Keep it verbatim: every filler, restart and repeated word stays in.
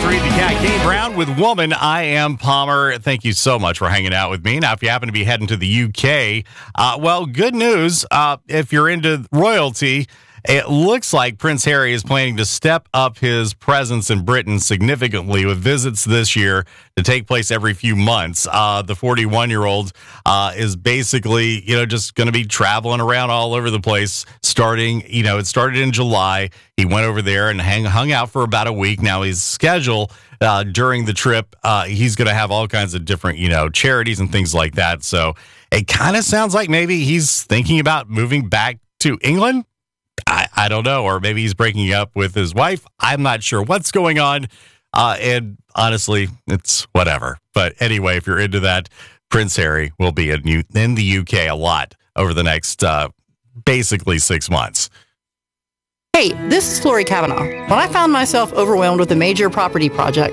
three, the Cat Kane Brown with Woman. I am Palmer. Thank you so much for hanging out with me. Now, if you happen to be heading to the U K, uh, well, good news. Uh, if you're into royalty, it looks like Prince Harry is planning to step up his presence in Britain significantly with visits this year to take place every few months. Uh, the forty-one-year-old uh, is basically, you know, just going to be traveling around all over the place starting, you know, it started in July. He went over there and hang, hung out for about a week. Now his schedule uh, during the trip, uh, he's going to have all kinds of different, you know, charities and things like that. So it kind of sounds like maybe he's thinking about moving back to England. I, I don't know, or maybe he's breaking up with his wife. I'm not sure what's going on. Uh, and honestly, it's whatever. But anyway, if you're into that, Prince Harry will be in, U- in the U K a lot over the next uh, basically six months. Hey, this is Lori Kavanaugh. When I found myself overwhelmed with a major property project,